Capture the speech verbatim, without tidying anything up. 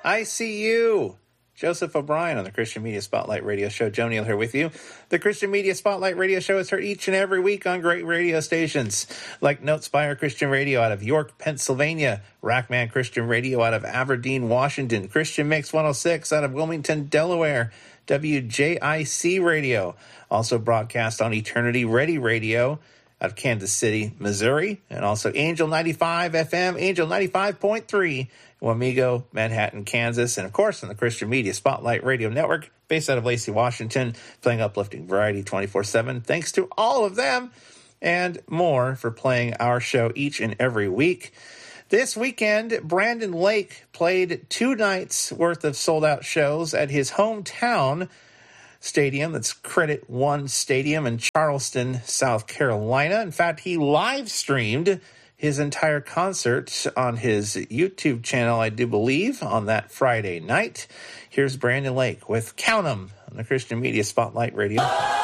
I see you. Joseph O'Brien on the Christian Media Spotlight Radio Show. Joe Neal here with you. The Christian Media Spotlight Radio Show is heard each and every week on great radio stations like Notespire Christian Radio out of York, Pennsylvania, Rackman Christian Radio out of Aberdeen, Washington, Christian Mix one oh six out of Wilmington, Delaware, W J I C Radio, also broadcast on Eternity Ready Radio out of Kansas City, Missouri, and also Angel ninety-five F M, Angel ninety-five point three, Wamego, Manhattan, Kansas, and of course on the Christian Media Spotlight Radio Network, based out of Lacey, Washington, playing uplifting variety twenty-four seven. Thanks to all of them and more for playing our show each and every week. This weekend, Brandon Lake played two nights worth of sold-out shows at his hometown stadium. That's Credit One Stadium in Charleston, South Carolina. In fact, he live streamed his entire concert on his YouTube channel, I do believe, on that Friday night. Here's Brandon Lake with Count 'em on the Christian Media Spotlight Radio.